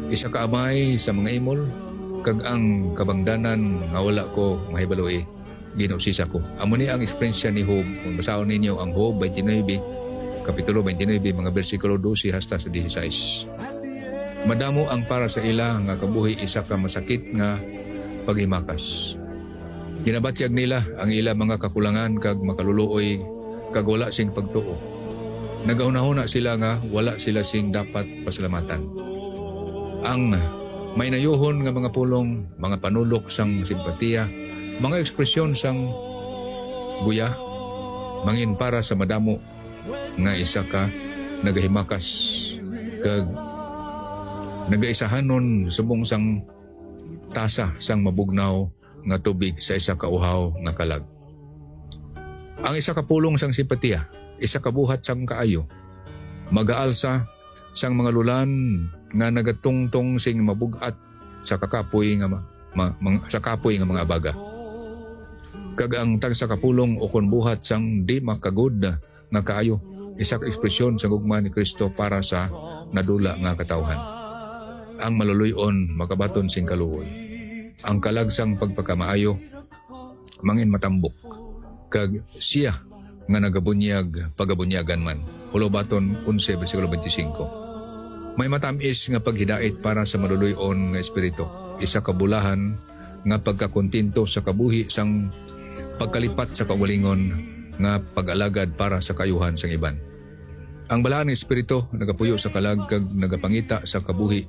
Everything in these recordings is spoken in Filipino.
isa ka amay sa mga imol, kag ang kabangdanan nga wala ko mahibaloy, ginusisa ko. Amo ni ang eksperyensya ni Job. Kung basahon ninyo ang Job 29, Kapitulo 29, mga versikulo 12 hasta sa 16. Madamo ang para sa ila nga kabuhi isa ka masakit nga paghimakas. Ginabatyag nila ang ila mga kakulangan kag makaluluoy kag wala sing pagtuo. Nagaunahuna sila nga wala sila sing dapat pasalamatan. Ang may nayuhon nga mga pulong, mga panulok sang simpatiya, mga ekspresyon sang guya, mangin para sa madamo nga isa ka nagahimakas kag nagaisahanon subong sang tasa sang mabugnaw nga tubig sa isa ka uhaw nga kalag. Ang isa ka pulong sang simpatiya, isa ka buhat sang kaayo, magaalsa sang mga lulan nga nagatungtong sing mabugat sa kakapoy nga sa kapoy nga mga abaga. Kag ang tag sa kapulong o kon buhat sang di makagod nga kaayo, isa ka ekspresyon sa gugma ni Kristo para sa nadula nga katawhan. Ang maluluyon makabaton sing kaluoy. Ang kalagsang pagpakamaayo mangin matambok kag siya nga nagabunyag pagabunyagan man. Hulobaton 11 versikulo 25. May matamis nga paghidait para sa maluluyon nga espiritu. Isa kabulahan nga pagkakontinto sa kabuhi sang pagkalipat sa kaugalingon nga pag-alagad para sa kayuhan sang iban. Ang balahan ng espiritu nagapuyo sa kalag kag nagapangita sa kabuhi.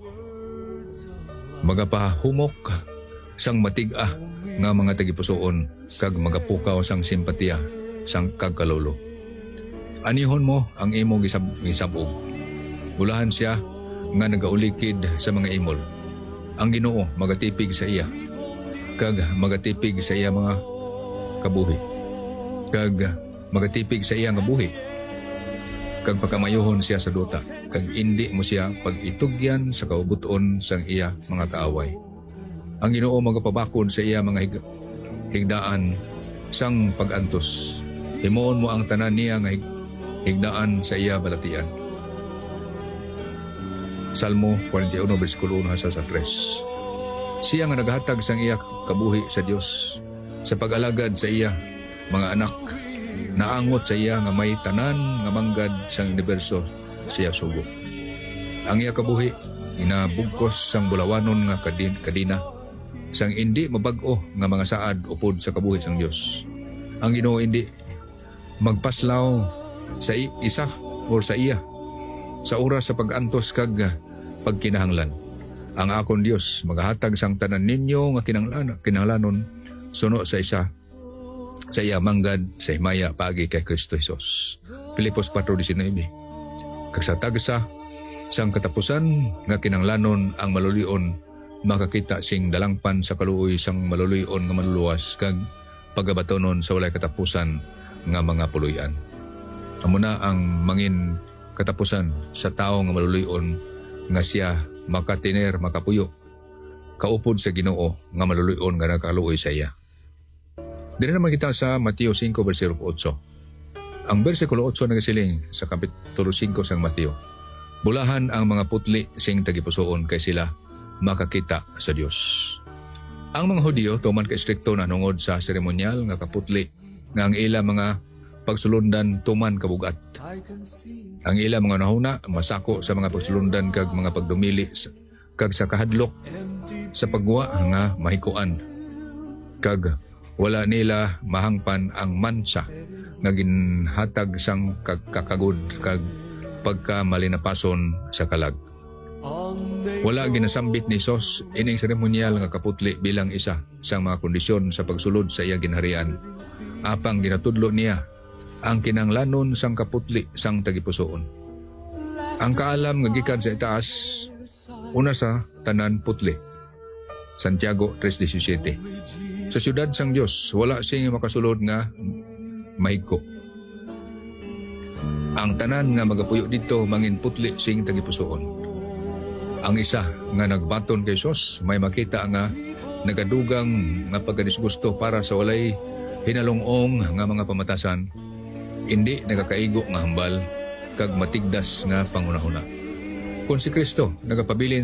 Magapahumok sang matig-a nga mga tagipusoon kag magapukaw sang simpatiya sang kagkalolo. Anihon mo ang imo gisabog. Bulahan siya nga nagaulikid sa mga imol. Ang Ginoo magatipig sa iya kag magatipig sa iya mga kabuhi kag magatipig sa iya nga buhi kag pagkamayohon siya sa duta kag indi mo siya pag-itugyan sa kaubuton sang iya mga kaaway. Ang Ginoo magapabakod sa iya mga higdaan sang pag-antos. Himuon mo ang tanan niya nga higdaan sa iya balatian. Salmo 41 versikulo 1 hasta sa 3. Siya nga naghatag sang iya kabuhi sa Dios sa pag-alagad sa iya mga anak. Naangot sa iya nga may tanan nga manggad sang universo siya sugo. Ang iya kabuhi inabugkos sang bulawanon nga kadina sang indi mabag-o nga mga saad upod sa kabuhi sang Dios. Ang Ginoo indi magpaslaw sa isa o sa iya sa oras sa pag-antos kag pagkinahanglan. Ang akon Dios magahatag sang tanan ninyo nga kinahanglanon suno sa isa sa iya manggad sa himaya paagi kay Kristo Jesus. Filipos 4:19. Kag sa tagsa sang katapusan nga kinahanglanon ang maluluyon makakita sing dalangpan sa kaluoy sang maluluyon nga maluluwas kag pagabatonon sa walay katapusan nga mga puloy-an. Amo na ang mangin katapusan sa tao nga maluluyon nga siya makatiner makapuyo kaupod sa Ginoo nga maluluyon nga nakaluoy sa iya. Dili naman kita sa Mateo 5 versikulo 8. Ang versikulo 8 nagasiling sa kapitulo 5 sang Mateo. Bulahan ang mga putli sing tagipusoon kay sila makakita sa Dios. Ang mga Hudyo tuman ka istrikto na nungod sa seremonyal nga kaputli nga ang ila mga pagsulundan tuman kabugat. Ang ila mga nahuna masako sa mga pagsulundan kag mga pagdumili kag sa kahadlok sa pagwa nga mahikuan kag wala nila mahangpan ang mansa nga ginhatag sang kakagod kag pagkamalinapason sa kalag. Wala ginasambit ni Sos ining seremonyal nga kaputli bilang isa sa mga kondisyon sa pagsulod sa iya ginharian. Apang ginatudlo niya ang kinanglanon sang kaputli sang tagipusoon. Ang kaalam nga gikan sa itaas una sa tanan putli. Santiago 3:17. Sa syudad sang Dios wala sing makasulod nga mahigko. Ang tanan nga magapuyo dito mangin putli sing tagipusoon. Ang isa nga nagbaton kay Sos may makita nga nagadugang nga pagkadisgusto para sa walay hinalungong nga mga pamatasan, hindi nagakaigo nga hambal kag matigdas nga pangunahuna. Kung si Kristo nagapabilin